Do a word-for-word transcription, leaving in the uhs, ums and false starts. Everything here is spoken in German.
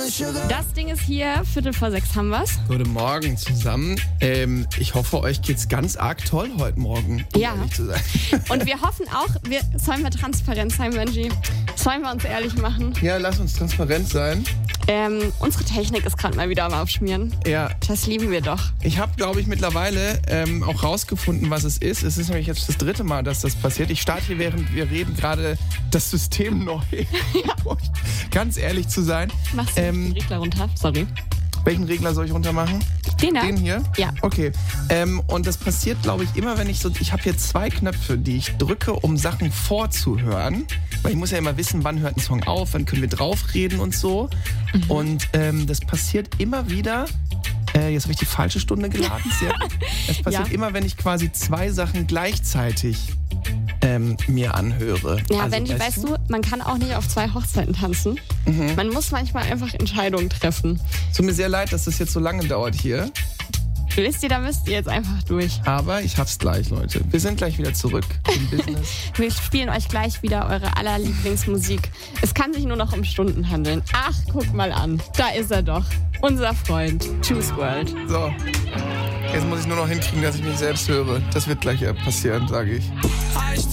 Das Ding ist hier, Viertel vor sechs haben wir's. Guten Morgen zusammen. Ähm, ich hoffe, euch geht's ganz arg toll heute Morgen, um Ja. ehrlich zu sein. Und wir hoffen auch, wir, sollen wir transparent sein, Benji? Sollen wir uns ehrlich machen? Ja, lass uns transparent sein. Ähm, unsere Technik ist gerade mal wieder am Aufschmieren. Ja, Das lieben wir doch. ich habe, glaube ich, mittlerweile ähm, auch rausgefunden, was es ist. Es ist nämlich jetzt das dritte Mal, dass das passiert. Ich starte hier, während wir reden, gerade das System neu. Um ganz ehrlich zu sein. Machst du Ähm, den Regler runter? Sorry. Welchen Regler soll ich runter machen? Den da? Den hier? Ja. Okay. Ähm, und das passiert, glaube ich, immer, wenn ich so... Ich habe hier zwei Knöpfe, die ich drücke, um Sachen vorzuhören. Weil ich muss ja immer wissen, wann hört ein Song auf, wann können wir draufreden und so. Mhm. Und ähm, das passiert immer wieder... Äh, jetzt habe ich die falsche Stunde geladen. Sehr gut. Das passiert Ja. immer, wenn ich quasi zwei Sachen gleichzeitig ähm, mir anhöre. Ja, Also, Benji, weißt du, man kann auch nicht auf zwei Hochzeiten tanzen. Mhm. Man muss manchmal einfach Entscheidungen treffen. Es tut mir sehr leid, dass das jetzt so lange dauert hier. Wisst ihr, da müsst ihr jetzt einfach durch. Aber ich hab's gleich, Leute. Wir sind gleich wieder zurück im Business. Wir spielen euch gleich wieder eure aller Lieblingsmusik. Es kann sich nur noch um Stunden handeln. Ach, guck mal an. Da ist er doch. Unser Freund. Juice world. So, jetzt muss ich nur noch hinkriegen, dass ich mich selbst höre. Das wird gleich passieren, sage ich.